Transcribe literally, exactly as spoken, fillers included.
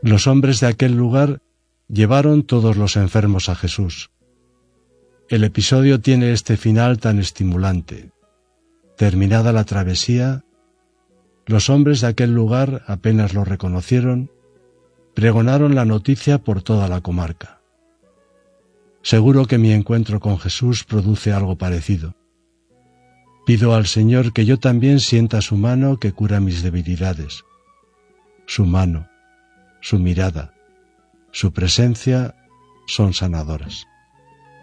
Los hombres de aquel lugar llevaron todos los enfermos a Jesús. El episodio tiene este final tan estimulante. Terminada la travesía, los hombres de aquel lugar apenas lo reconocieron, pregonaron la noticia por toda la comarca. Seguro que mi encuentro con Jesús produce algo parecido. Pido al Señor que yo también sienta su mano que cura mis debilidades. Su mano, su mirada, su presencia son sanadoras.